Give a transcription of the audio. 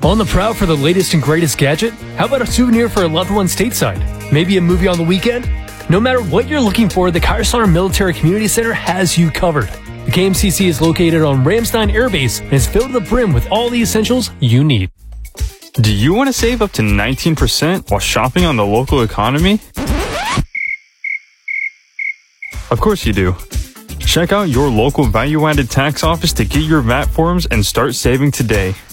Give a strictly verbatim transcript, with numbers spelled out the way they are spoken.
On the prowl for the latest and greatest gadget? How about a souvenir for a loved one stateside? Maybe a movie on the weekend? No matter what you're looking for, the Kaiser Military Community Center has you covered. The K M C C is located on Ramstein Air Base and is filled to the brim with all the essentials you need. Do you want to save up to nineteen percent while shopping on the local economy? Of course you do. Check out your local value-added tax office to get your V A T forms and start saving today.